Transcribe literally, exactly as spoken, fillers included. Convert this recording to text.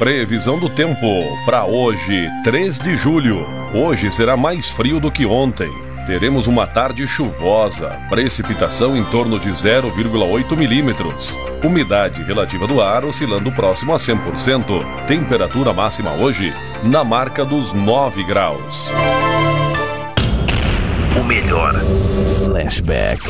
Previsão do tempo para hoje, três de julho. Hoje será mais frio do que ontem. Teremos uma tarde chuvosa, precipitação em torno de zero vírgula oito milímetros. Umidade relativa do ar oscilando próximo a cem por cento. Temperatura máxima hoje na marca dos nove graus. O melhor. Flashback.